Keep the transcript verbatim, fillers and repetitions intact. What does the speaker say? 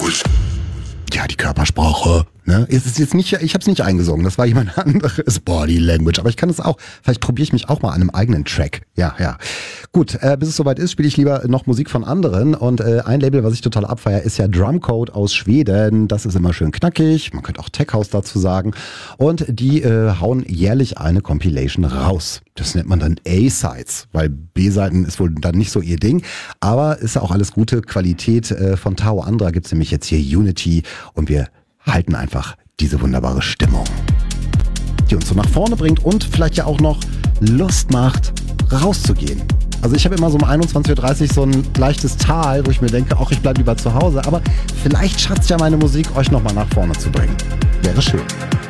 Ja, die Körpersprache. Ne? Es ist jetzt nicht, ich habe es nicht eingesungen, das war jemand anderes. Body Language, aber ich kann es auch. Vielleicht probiere ich mich auch mal an einem eigenen Track. Ja, ja. Gut, äh, bis es soweit ist, spiele ich lieber noch Musik von anderen. Und äh, ein Label, was ich total abfeiere, ist ja Drumcode aus Schweden. Das ist immer schön knackig. Man könnte auch Tech House dazu sagen. Und die äh, hauen jährlich eine Compilation raus. Das nennt man dann A-Sides, weil B-Seiten ist wohl dann nicht so ihr Ding. Aber ist ja auch alles gute Qualität. Äh, von Tao Andra gibt's nämlich jetzt hier Unity. Und wir halten einfach diese wunderbare Stimmung, die uns so nach vorne bringt und vielleicht ja auch noch Lust macht, rauszugehen. Also ich habe immer so um einundzwanzig Uhr dreißig so ein leichtes Tal, wo ich mir denke, ach, ich bleibe lieber zu Hause. Aber vielleicht schafft es ja meine Musik, euch nochmal nach vorne zu bringen. Wäre schön.